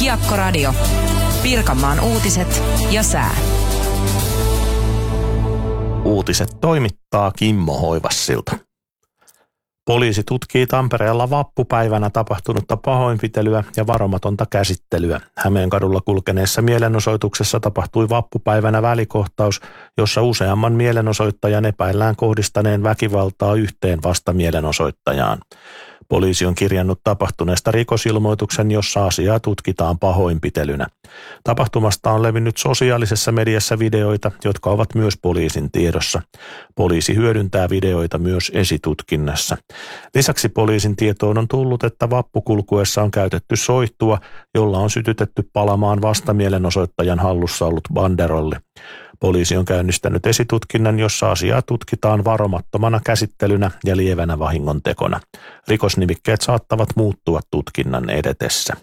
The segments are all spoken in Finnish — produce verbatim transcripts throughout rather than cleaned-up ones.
Kiekkoradio. Pirkanmaan uutiset ja sää. Uutiset toimittaa Kimmo Hoivassilta. Poliisi tutkii Tampereella vappupäivänä tapahtunutta pahoinpitelyä ja varomatonta käsittelyä. Hämeenkadulla kulkeneessa mielenosoituksessa tapahtui vappupäivänä välikohtaus, jossa useamman mielenosoittajan epäillään kohdistaneen väkivaltaa yhteen vastamielenosoittajaan. Poliisi on kirjannut tapahtuneesta rikosilmoituksen, jossa asiaa tutkitaan pahoinpitelynä. Tapahtumasta on levinnyt sosiaalisessa mediassa videoita, jotka ovat myös poliisin tiedossa. Poliisi hyödyntää videoita myös esitutkinnassa. Lisäksi poliisin tietoon on tullut, että vappukulkuessa on käytetty soihtua, jolla on sytytetty palamaan vastamielenosoittajan hallussa ollut banderolli. Poliisi on käynnistänyt esitutkinnan, jossa asiaa tutkitaan varomattomana käsittelynä ja lievänä vahingontekona. Rikosnimikkeet saattavat muuttua tutkinnan edetessä.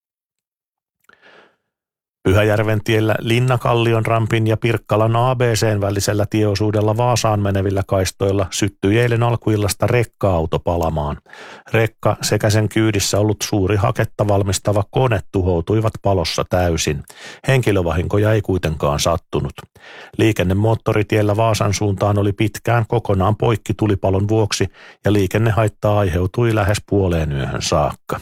Pyhäjärventiellä Linnakallion rampin ja Pirkkalan A B C:n välisellä tieosuudella Vaasaan menevillä kaistoilla syttyi eilen alkuillasta rekka-auto palamaan. Rekka sekä sen kyydissä ollut suuri haketta valmistava kone tuhoutuivat palossa täysin. Henkilövahinkoja ei kuitenkaan sattunut. Liikenne moottoritiellä Vaasan suuntaan oli pitkään kokonaan poikki tulipalon vuoksi ja liikennehaitta aiheutui lähes puoleen yöhön saakka.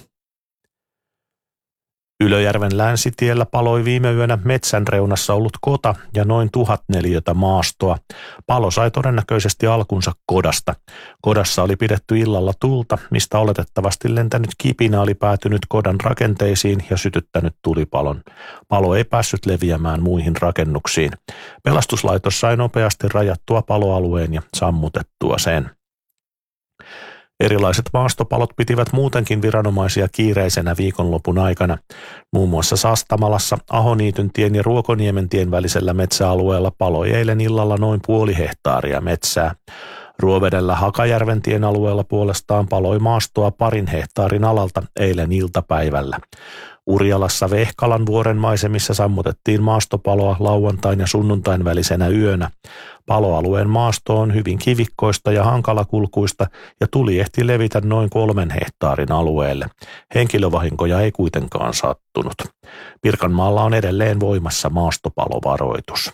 Ylöjärven länsitiellä paloi viime yönä metsän reunassa ollut kota ja noin tuhat neliötä maastoa. Palo sai todennäköisesti alkunsa kodasta. Kodassa oli pidetty illalla tulta, mistä oletettavasti lentänyt kipinä oli päätynyt kodan rakenteisiin ja sytyttänyt tulipalon. Palo ei päässyt leviämään muihin rakennuksiin. Pelastuslaitos sai nopeasti rajattua paloalueen ja sammutettua sen. Erilaiset maastopalot pitivät muutenkin viranomaisia kiireisenä viikonlopun aikana. Muun muassa Sastamalassa, Ahoniityntien ja Ruokoniementien välisellä metsäalueella paloi eilen illalla noin puoli hehtaaria metsää. Ruovedellä Hakajärventien alueella puolestaan paloi maastoa parin hehtaarin alalta eilen iltapäivällä. Urjalassa Vehkalan vuoren maisemissa sammutettiin maastopaloa lauantain ja sunnuntain välisenä yönä. Paloalueen maasto on hyvin kivikkoista ja hankalakulkuista ja tuli ehti levitä noin kolmen hehtaarin alueelle. Henkilövahinkoja ei kuitenkaan sattunut. Pirkanmaalla on edelleen voimassa maastopalovaroitus.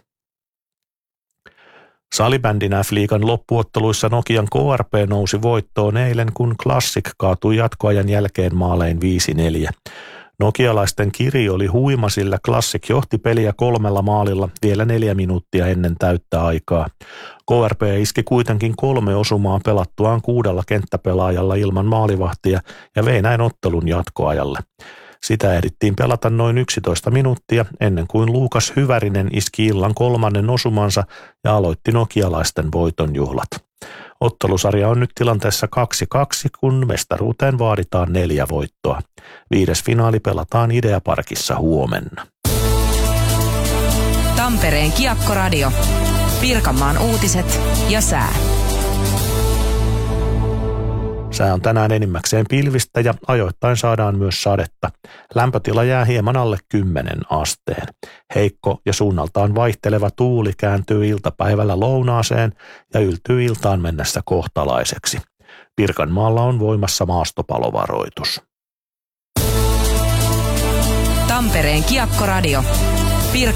Salibändin F-liigan loppuotteluissa Nokian K R P nousi voittoon eilen, kun Classic kaatui jatkoajan jälkeen maalein viisi neljä. Nokialaisten kiri oli huima, sillä Classic johti peliä kolmella maalilla vielä neljä minuuttia ennen täyttä aikaa. K R P iski kuitenkin kolme osumaa pelattuaan kuudella kenttäpelaajalla ilman maalivahtia ja vei näin ottelun jatkoajalle. Sitä ehdittiin pelata noin yksitoista minuuttia ennen kuin Luukas Hyvärinen iski illan kolmannen osumansa ja aloitti nokialaisten voitonjuhlat. Ottelusarja on nyt tilanteessa kaksi kaksi, kun mestaruuteen vaaditaan neljä voittoa. Viides finaali pelataan Ideaparkissa huomenna. Tampereen Kiekkoradio. Pirkanmaan uutiset ja sää. Sää on tänään enimmäkseen pilvistä ja ajoittain saadaan myös sadetta. Lämpötila jää hieman alle kymmenen asteen. Heikko ja suunnaltaan vaihteleva tuuli kääntyy iltapäivällä lounaaseen ja yltyy iltaan mennessä kohtalaiseksi. Pirkanmaalla on voimassa maastopalovaroitus. Tampereen Kiekkoradio.